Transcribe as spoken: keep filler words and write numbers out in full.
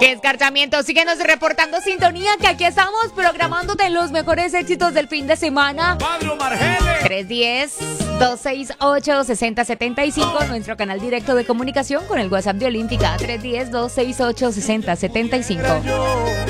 ¡Qué escarchamiento! Síguenos reportando sintonía, que aquí estamos programándote los mejores éxitos del fin de semana. Padre Margeles. tres uno cero, dos seis ocho, seis cero siete cinco, nuestro canal directo de comunicación con el WhatsApp de Olímpica. tres uno cero, dos seis ocho, seis cero siete cinco.